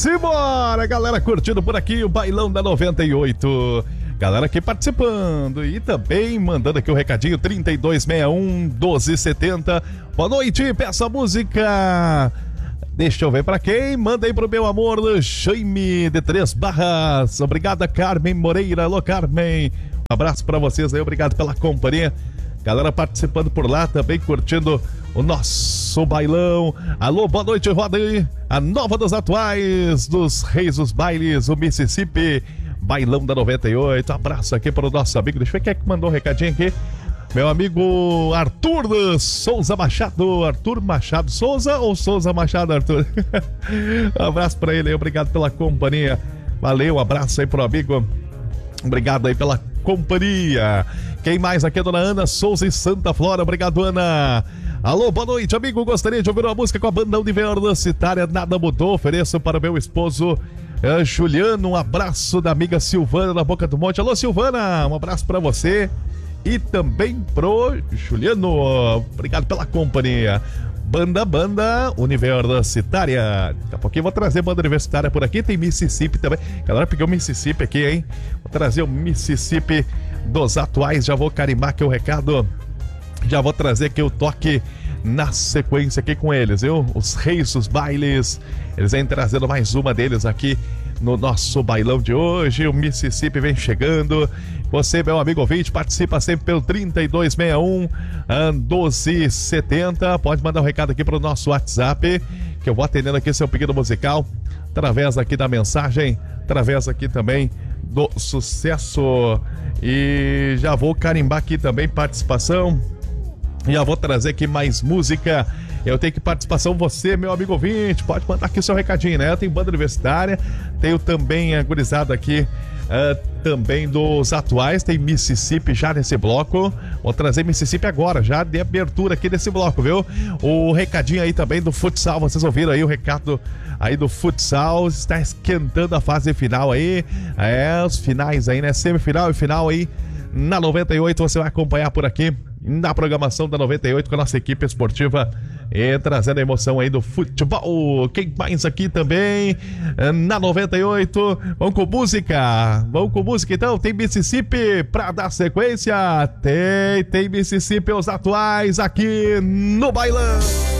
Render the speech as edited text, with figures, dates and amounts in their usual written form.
Simbora, galera, curtindo por aqui o Bailão da 98. Galera aqui participando e também mandando aqui o recadinho 3261-1270. Boa noite, peça música. Deixa eu ver pra quem. Manda aí pro meu amor Jaime de Três Barras. Obrigada, Carmen Moreira. Alô, Carmen. Um abraço pra vocês aí, obrigado pela companhia. Galera participando por lá também, curtindo o nosso bailão. Alô, boa noite, roda aí a nova dos atuais, dos reis dos bailes, o Mississippi, bailão da 98. Abraço aqui para o nosso amigo, deixa eu ver quem é que mandou um recadinho aqui. Meu amigo Arthur Souza Machado. Arthur Machado Souza ou Souza Machado, Arthur? Um abraço para ele aí, obrigado pela companhia. Valeu, um abraço aí pro amigo. Obrigado aí pela companhia. Quem mais aqui é Dona Ana Souza em Santa Flora. Obrigado, Ana. Alô, boa noite, amigo. Gostaria de ouvir uma música com a banda universitária Nada Mudou. Ofereço para o meu esposo Juliano. Um abraço da amiga Silvana da Boca do Monte. Alô, Silvana, um abraço para você e também pro Juliano. Obrigado pela companhia. Banda Universitária. Daqui a pouquinho eu vou trazer banda universitária por aqui. Tem Mississippi também. Galera, peguei o Mississippi aqui, hein? Vou trazer o Mississippi dos atuais. Já vou carimbar aqui o recado. Já vou trazer aqui o toque na sequência aqui com eles, viu? Os reis dos bailes. Eles vêm trazendo mais uma deles aqui no nosso bailão de hoje. O Mississippi vem chegando. Você, meu amigo ouvinte, participa sempre pelo 3261-1270. Pode mandar um recado aqui para o nosso WhatsApp, que eu vou atendendo aqui seu pedido musical, através aqui da mensagem, através aqui também do sucesso. E já vou carimbar aqui também participação. Já vou trazer aqui mais música. Eu tenho que participação, você, meu amigo ouvinte, pode mandar aqui o seu recadinho, né? Eu tenho banda universitária, tenho também a gurizada aqui, também dos atuais, tem Mississippi já nesse bloco. Vou trazer Mississippi agora, já de abertura aqui desse bloco, viu? O recadinho aí também do futsal, vocês ouviram aí o recado aí do futsal, está esquentando a fase final aí, os finais aí, né? Semifinal e final aí na 98, você vai acompanhar por aqui na programação da 98 com a nossa equipe esportiva e trazendo a emoção aí do futebol. Quem mais aqui também na 98? Vamos com música então. Tem Mississippi pra dar sequência. Tem Mississippi os atuais aqui no bailão.